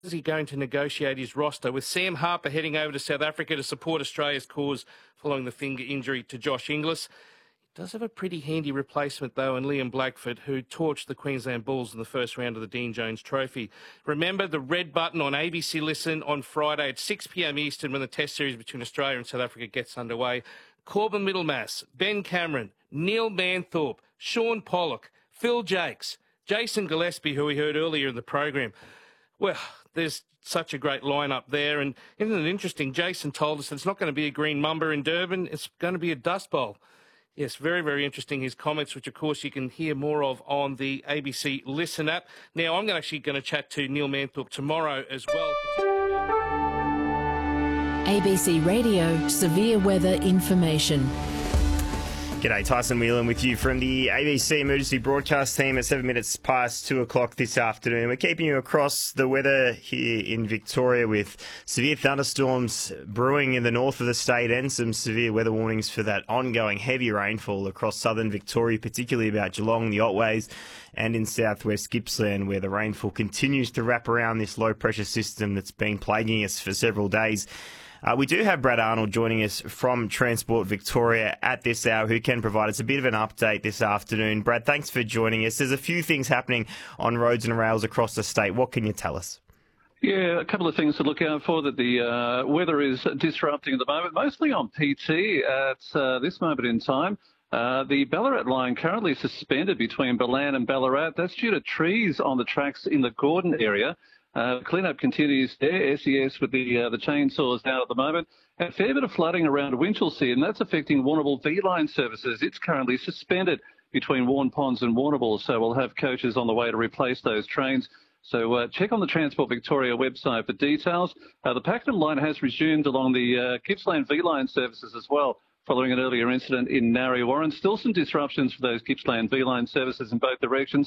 Is he going to negotiate his roster, with Sam Harper heading over to South Africa to support Australia's cause following the finger injury to Josh Inglis? He does have a pretty handy replacement, though, in Liam Blackford, who torched the Queensland Bulls in the first round of the Dean Jones Trophy. Remember the red button on ABC Listen on Friday at 6 p.m. Eastern when the Test series between Australia and South Africa gets underway. Corbin Middlemass, Ben Cameron, Neil Manthorpe, Sean Pollock, Phil Jakes, Jason Gillespie, who we heard earlier in the program. Well, there's such a great lineup there. And isn't it interesting? Jason told us that it's not going to be a green mamba in Durban. It's going to be a dust bowl. Yes, very, very interesting, his comments, which, of course, you can hear more of on the ABC Listen app. Now, I'm actually going to chat to Neil Manthorpe tomorrow as well. ABC Radio Severe Weather Information. G'day, Tyson Whelan with you from the ABC Emergency Broadcast team at 7 minutes past 2 o'clock this afternoon. We're keeping you across the weather here in Victoria with severe thunderstorms brewing in the north of the state and some severe weather warnings for that ongoing heavy rainfall across southern Victoria, particularly about Geelong, the Otways, and in southwest Gippsland, where the rainfall continues to wrap around this low-pressure system that's been plaguing us for several days. We do have Brad Arnold joining us from Transport Victoria at this hour, who can provide us a bit of an update this afternoon. Brad, thanks for joining us. There's a few things happening on roads and rails across the state. What can you tell us? Yeah, a couple of things to look out for that the weather is disrupting at the moment, mostly on PT at this moment in time. The Ballarat line currently suspended between Balan and Ballarat. That's due to trees on the tracks in the Gordon area. Cleanup continues there. SES with the chainsaws out at the moment. And a fair bit of flooding around Winchelsea, and that's affecting Warrnambool V-Line services. It's currently suspended between Warren Ponds and Warrnambool, so we'll have coaches on the way to replace those trains. So check on the Transport Victoria website for details. The Pakenham line has resumed along the Gippsland V-Line services as well, following an earlier incident in Narre Warren. Still some disruptions for those Gippsland V-Line services in both directions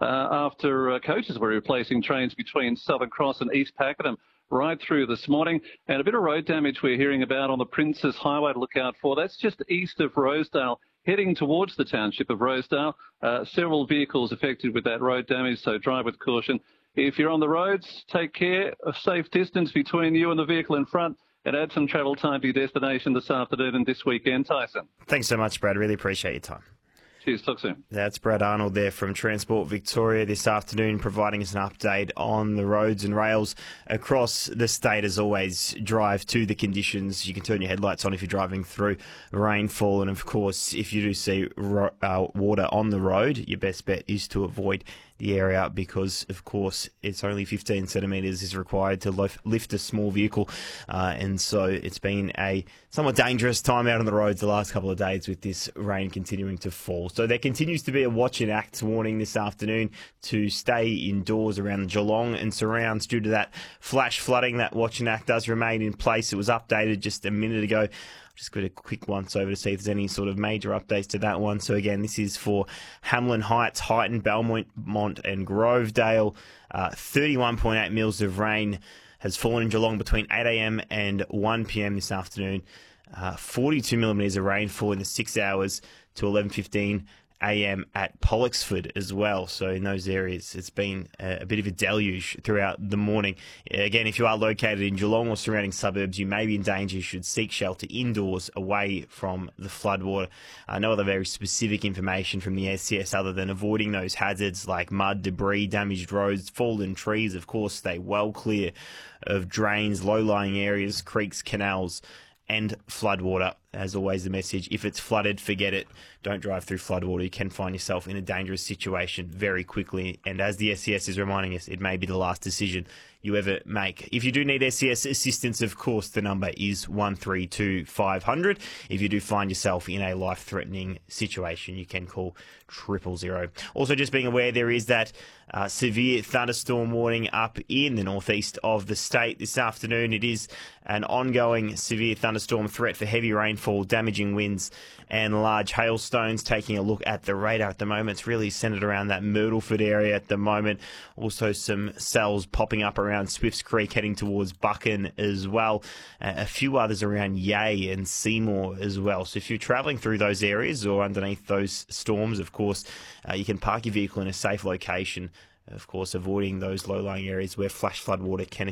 after coaches were replacing trains between Southern Cross and East Pakenham right through this morning. And a bit of road damage we're hearing about on the Princes Highway to look out for. That's just east of Rosedale, heading towards the township of Rosedale. Several vehicles affected with that road damage, so drive with caution. If you're on the roads, take care, a safe distance between you and the vehicle in front, and add some travel time to your destination this afternoon and this weekend, Tyson. Thanks so much, Brad. Really appreciate your time. Cheers. Talk soon. That's Brad Arnold there from Transport Victoria this afternoon, providing us an update on the roads and rails across the state. As always, drive to the conditions. You can turn your headlights on if you're driving through rainfall. And, of course, if you do see water on the road, your best bet is to avoid the area because, of course, it's only 15 centimetres is required to lift a small vehicle. And so it's been a somewhat dangerous time out on the roads the last couple of days with this rain continuing to fall. So there continues to be a watch and act warning this afternoon to stay indoors around Geelong and surrounds due to that flash flooding. That watch and act does remain in place. It was updated just a minute ago. Just got a quick once over to see if there's any sort of major updates to that one. So again, this is for Hamlin Heights, Highton, Belmont, and Grovedale. 31.8 mils of rain has fallen in Geelong between 8 a.m. and 1 p.m. this afternoon. 42 millimetres of rainfall in the 6 hours to 11:15 a.m. at Pollocksford as well. So in those areas, it's been a bit of a deluge throughout the morning. Again, if you are located in Geelong or surrounding suburbs, you may be in danger. You should seek shelter indoors away from the floodwater. No other very specific information from the SCS other than avoiding those hazards like mud, debris, damaged roads, fallen trees. Of course, stay well clear of drains, low-lying areas, creeks, canals, and floodwater. As always, the message, if it's flooded, forget it. Don't drive through floodwater. You can find yourself in a dangerous situation very quickly. And as the SCS is reminding us, it may be the last decision you ever make. If you do need SCS assistance, of course, the number is 132 500. If you do find yourself in a life-threatening situation, you can call 000. Also, just being aware, there is that severe thunderstorm warning up in the northeast of the state this afternoon. It is an ongoing severe thunderstorm threat for heavy rainfall, damaging winds, and large hailstones. Taking a look at the radar at the moment, it's really centred around that Myrtleford area at the moment. Also some cells popping up around Swifts Creek heading towards Buchan as well. A few others around Yea and Seymour as well. So if you're travelling through those areas or underneath those storms, of course, you can park your vehicle in a safe location of course, avoiding those low-lying areas where flash flood water can